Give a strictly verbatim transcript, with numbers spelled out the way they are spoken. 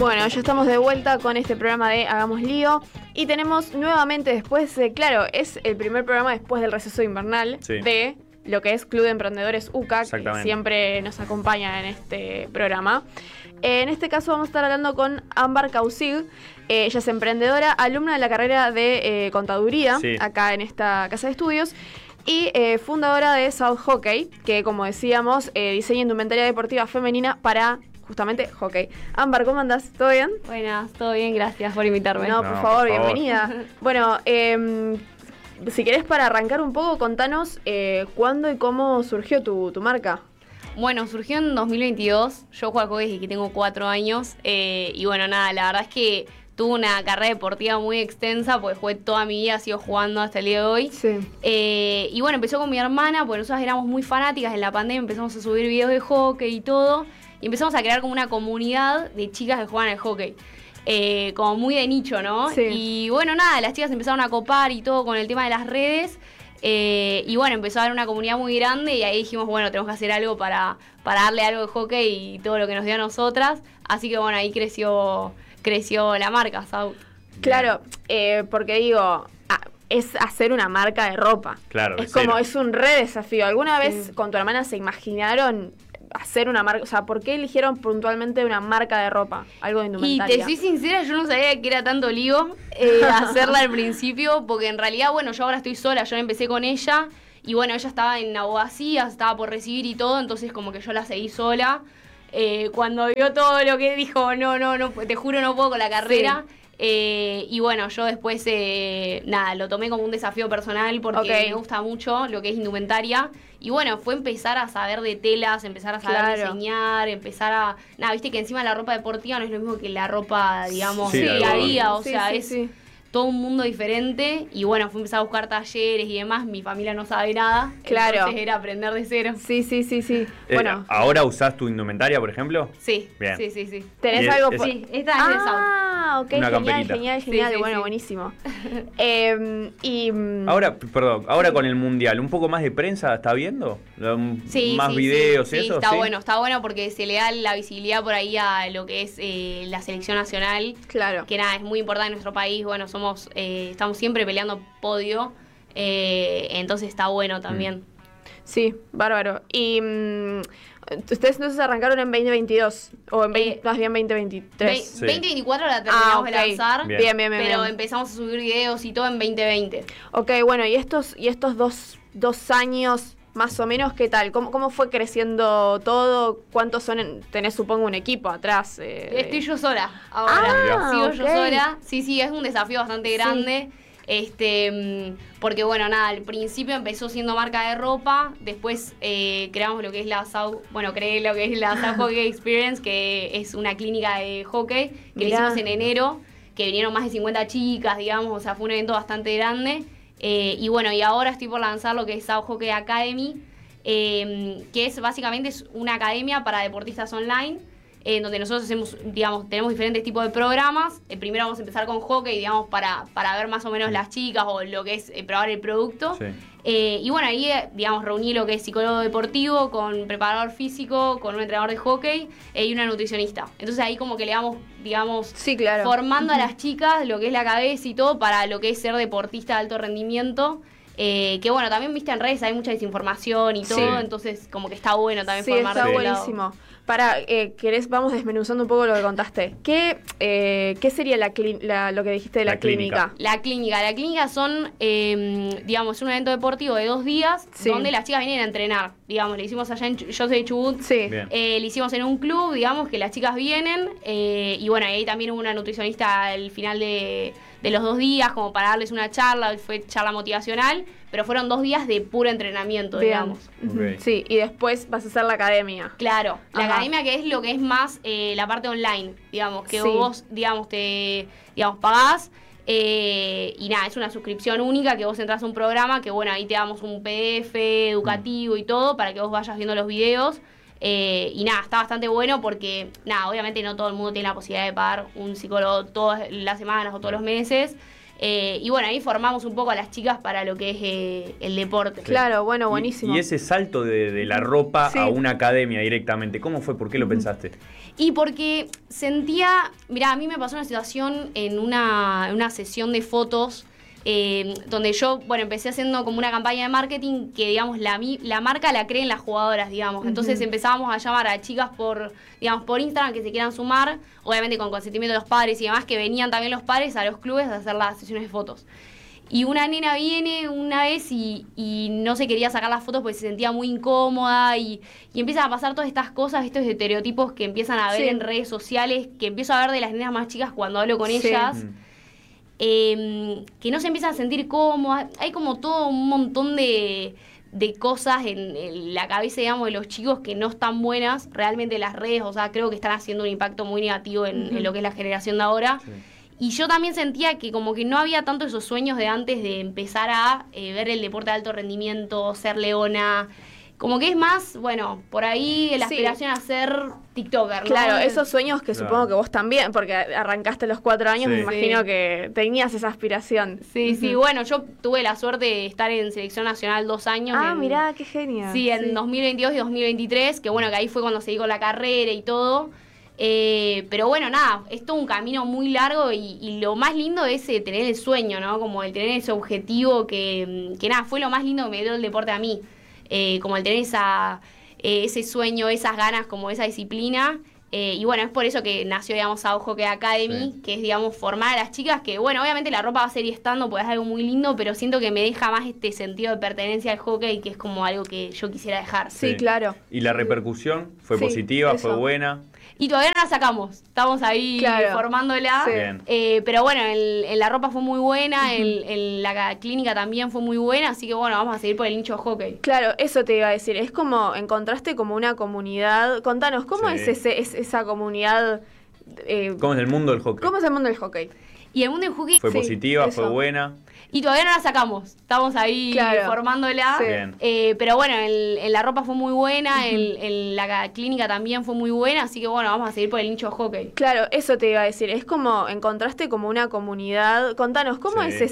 Bueno, ya estamos de vuelta con este programa de Hagamos Lío y tenemos nuevamente después, de, claro, es el primer programa después del receso invernal sí. de lo que es Club de Emprendedores U C A, que siempre nos acompaña en este programa. En este caso vamos a estar hablando con Ámbar Causig. Eh, ella es emprendedora, alumna de la carrera de eh, Contaduría, sí. acá en esta casa de estudios, y eh, fundadora de South Hockey, que como decíamos, eh, diseña indumentaria deportiva femenina para justamente hockey. Ámbar, ¿cómo andás? ¿Todo bien? Buenas, todo bien, gracias por invitarme. No, por, no, favor, por favor, bienvenida. Bueno, eh, si querés para arrancar un poco, contanos eh, cuándo y cómo surgió tu, tu marca. Bueno, surgió en dos mil veintidós, yo juego al hockey desde que tengo cuatro años, eh, y bueno, nada, la verdad es que tuve una carrera deportiva muy extensa, porque jugué toda mi vida, sigo jugando hasta el día de hoy. Sí. Eh, y bueno, empezó con mi hermana, porque nosotras éramos muy fanáticas, en la pandemia empezamos a subir videos de hockey y todo, y empezamos a crear como una comunidad de chicas que juegan al hockey. Eh, como muy de nicho, ¿no? Sí. Y bueno, nada, las chicas empezaron a copar y todo con el tema de las redes. Eh, y bueno, empezó a haber una comunidad muy grande y ahí dijimos, bueno, tenemos que hacer algo para, para darle algo de hockey y todo lo que nos dio a nosotras. Así que bueno, ahí creció, creció la marca, South. Claro, eh, porque digo, ah, es hacer una marca de ropa. Claro, es como, es un re desafío. ¿Alguna vez sí. con tu hermana se imaginaron hacer una marca? O sea, ¿por qué eligieron puntualmente una marca de ropa? Algo de indumentaria. Y te soy sincera, yo no sabía que era tanto lío eh, hacerla al principio, porque en realidad, bueno, yo ahora estoy sola, yo empecé con ella, y bueno, ella estaba en abogacía, estaba por recibir y todo, entonces como que yo la seguí sola. Eh, cuando vio todo lo que dijo, no, no, no, te juro no puedo con la carrera. Sí. Eh, y bueno, yo después, eh, nada, lo tomé como un desafío personal porque okay. me gusta mucho lo que es indumentaria. Y bueno, fue empezar a saber de telas, empezar a saber claro. diseñar, empezar a... Nada, viste que encima la ropa deportiva no es lo mismo que la ropa, digamos, sí, día a día. O sí, sea, sí, es sí. todo un mundo diferente. Y bueno, fue empezar a buscar talleres y demás. Mi familia no sabe nada. Claro. Entonces era aprender de cero. Sí, sí, sí, sí. Eh, bueno. ¿Ahora usás tu indumentaria, por ejemplo? Sí, bien. sí, sí, sí. ¿Tenés algo? Es, sí, esta es ah, de South. Ah, ok, una genial, camperita. genial, genial, sí, sí, bueno, sí. buenísimo. eh, y Ahora, perdón, ahora sí. con el Mundial, ¿un poco más de prensa está viendo? Sí, más sí, videos sí, y sí, eso. Está ¿sí? bueno, está bueno porque se le da la visibilidad por ahí a lo que es eh, la selección nacional. Claro. Que nada, es muy importante en nuestro país. Bueno, somos, eh, estamos siempre peleando podio, eh, entonces está bueno también. Mm. Sí, bárbaro. Y mmm, ustedes entonces arrancaron en veinte veintidós o en veinte, eh, más bien veinte veintitrés. Sí. veinte veinticuatro la terminamos ah, okay. de lanzar, bien. Bien, bien, bien, pero bien. empezamos a subir videos y todo en veinte veinte. Ok, bueno, y estos y estos dos, dos años más o menos, ¿qué tal? ¿Cómo, cómo fue creciendo todo? ¿Cuántos son? En, tenés, supongo, un equipo atrás. Eh, Estoy yo sola ahora. Ah, Sigo okay. yo sola. Sí, sí, es un desafío bastante grande. Sí. Este, porque bueno, nada, al principio empezó siendo marca de ropa, después eh, creamos lo que es la South, bueno, creé lo que es la South Hockey Experience, que es una clínica de hockey, que Mirá. la hicimos en enero, que vinieron más de cincuenta chicas, digamos, o sea, fue un evento bastante grande. Eh, y bueno, y ahora estoy por lanzar lo que es South Hockey Academy, eh, que es básicamente es una academia para deportistas online, en eh, donde nosotros hacemos, digamos, tenemos diferentes tipos de programas. Eh, primero vamos a empezar con hockey, digamos, para, para ver más o menos las chicas o lo que es eh, probar el producto. Sí. Eh, y bueno, ahí, digamos, reuní lo que es psicólogo deportivo con preparador físico, con un entrenador de hockey eh, y una nutricionista. Entonces ahí como que le vamos, digamos, sí, claro. formando a las chicas lo que es la cabeza y todo para lo que es ser deportista de alto rendimiento. Eh, que bueno, también viste en redes hay mucha desinformación y todo, sí. entonces como que está bueno también sí, formar está de buenísimo. lado. Para, eh, querés, vamos desmenuzando un poco lo que contaste. ¿Qué, eh, ¿qué sería la, la, lo que dijiste de la, la clínica? clínica? La clínica. La clínica son, eh, digamos, un evento deportivo de dos días sí. donde las chicas vienen a entrenar. Digamos, le hicimos allá en Ch- yo soy de Chubut. Sí. Eh, le hicimos en un club, digamos, que las chicas vienen. Eh, y bueno, ahí también hubo una nutricionista al final de, de los dos días, como para darles una charla, fue charla motivacional. Pero fueron dos días de puro entrenamiento, Bien. digamos. Okay. Sí, y después vas a hacer la academia. Claro, la Ajá. academia que es lo que es más eh, la parte online, digamos, que sí. vos, digamos, te digamos, pagás eh, y nada, es una suscripción única que vos entras a un programa que, bueno, ahí te damos un P D F educativo y todo para que vos vayas viendo los videos. Eh, y nada, está bastante bueno porque, nada, obviamente no todo el mundo tiene la posibilidad de pagar un psicólogo todas las semanas o todos los meses. Eh, y bueno, ahí formamos un poco a las chicas para lo que es eh, el deporte. Claro, bueno, buenísimo. Y, y ese salto de, de la ropa sí. a una academia directamente, ¿cómo fue? ¿Por qué lo pensaste? Y porque sentía, mirá, a mí me pasó una situación en una, en una sesión de fotos eh, donde yo, bueno, empecé haciendo como una campaña de marketing que, digamos, la, la marca la creen las jugadoras, digamos. Entonces uh-huh. empezábamos a llamar a chicas por, digamos, por Instagram que se quieran sumar, obviamente con consentimiento de los padres y demás, que venían también los padres a los clubes a hacer las sesiones de fotos. Y una nena viene una vez y, y no se quería sacar las fotos porque se sentía muy incómoda y, y empiezan a pasar todas estas cosas, estos estereotipos que empiezan a ver sí. en redes sociales, que empiezo a ver de las nenas más chicas cuando hablo con sí. ellas. Mm. Eh, que no se empiezan a sentir cómodas. Hay como todo un montón de, de cosas en, en la cabeza, digamos, de los chicos que no están buenas. Realmente las redes, o sea, creo que están haciendo un impacto muy negativo en, uh-huh. en lo que es la generación de ahora. Sí. Y yo también sentía que como que no había tanto esos sueños de antes de empezar a eh, ver el deporte de alto rendimiento, ser leona. Como que es más, bueno, por ahí la sí. aspiración a ser TikToker, ¿no? Claro, esos sueños que claro. supongo que vos también, porque arrancaste a los cuatro años, sí. me imagino sí. que tenías esa aspiración. Sí, uh-huh. sí, bueno, yo tuve la suerte de estar en Selección Nacional dos años. Ah, en, mirá, qué genial. Sí, en sí. dos mil veintidós y dos mil veintitrés, que bueno, que ahí fue cuando seguí con la carrera y todo. Eh, pero bueno, nada, es todo un camino muy largo y, y lo más lindo es eh, tener el sueño, ¿no? Como el tener ese objetivo que, que nada, fue lo más lindo que me dio el deporte a mí. Eh, como el tener esa, eh, ese sueño, esas ganas, como esa disciplina. Eh, y bueno, es por eso que nació, digamos, Sao Hockey Academy, sí. que es, digamos, formar a las chicas, que bueno, obviamente la ropa va a seguir estando, porque es algo muy lindo, pero siento que me deja más este sentido de pertenencia al hockey, que es como algo que yo quisiera dejar. Sí, sí. claro. ¿Y la repercusión fue sí, positiva, eso. fue buena? Y todavía no la sacamos, estamos ahí claro. formándola, sí. eh, pero bueno, el, el, la ropa fue muy buena, uh-huh. el, el, la clínica también fue muy buena, así que bueno, vamos a seguir por el nicho de hockey. Claro, eso te iba a decir, es como, encontraste como una comunidad, contanos, ¿cómo sí. es, ese, es esa comunidad? Eh, ¿Cómo es el mundo del hockey? ¿Cómo es el mundo del hockey? Y el mundo del hockey... ¿Fue sí, positiva, eso. fue buena? Y todavía no la sacamos, estamos ahí claro. formándola. Sí. Eh, pero bueno, el, el, la ropa fue muy buena, uh-huh. el, el, la clínica también fue muy buena, así que bueno, vamos a seguir por el nicho de hockey. Claro, eso te iba a decir, es como, encontraste como una comunidad, contanos, ¿cómo sí. es ese